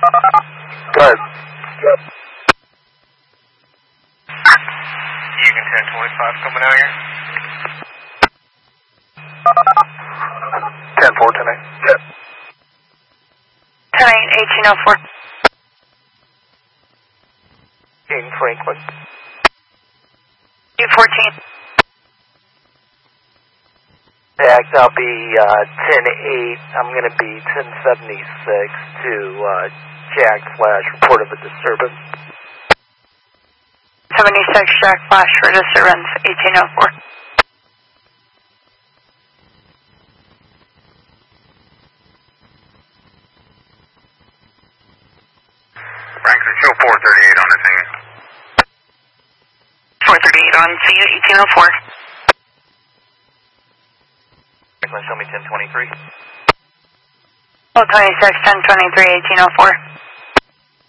Go ahead. Egan 1025 coming out here. 10-4, 10-8. Yep. 10-8, 1804. King Franklin. 214. Back, I'll be 10-8. I'm going to be 1076 to Jack Flash, report of a disturbance. 76 Jack Flash for disturbance, 1804. Franklin, show 438 on the thing. 438 on scene, 1804. Franklin, show me 1023. Oh, 26, 1023, 1804.